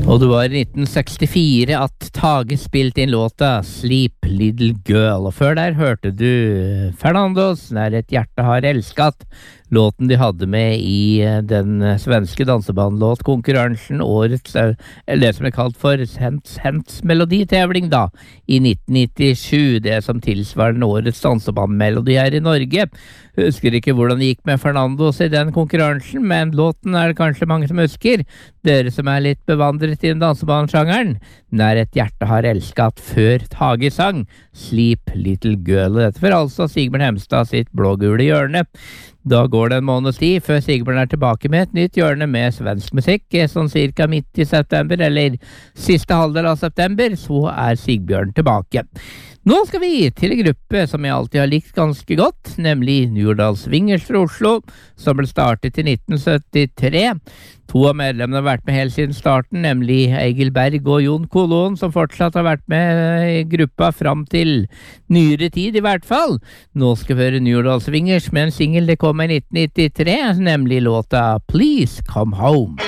Og det var i 1964 at Tage spilte inn låta Sleep Little Girl, og før der hørte du Fernandos När ett hjerte har elskat, låten de hadde med i den svenske dansebandlåtkonkurransen årets, eller det som kalt for Hents meloditevling da, i 1997, det som tilsvarer årets dansebandmelodi her i Norge. Husker ikke hvordan det gikk med Fernandos i den konkurransen, men låten det kanskje mange som husker. Dere som litt bevandret i den dansebandssjangeren. När ett hjerte har elskat før Tage sang Sleep Little Girl. Dette for altså Sigbjørn Hemstad sitt blågule hjørne. Da går det en måneds tid før Sigbjørn tilbake med et nytt hjørne med svensk musikk, sånn cirka midt i september, eller siste halvdel av september, så Sigbjørn tilbake. Nå skal vi til en gruppe som jeg alltid har likt ganske godt, nemlig Njordal Swingers fra Oslo, som ble startet i 1973. To av medlemmene har vært med helt siden starten, nemlig Egil Berg og Jon Kolon, som fortsatt har vært med i gruppa fram til nyere tid i hvert fall. Nå skal vi høre Njordal Swingers med en single det kom i 1993, nemlig låta Please Come Home.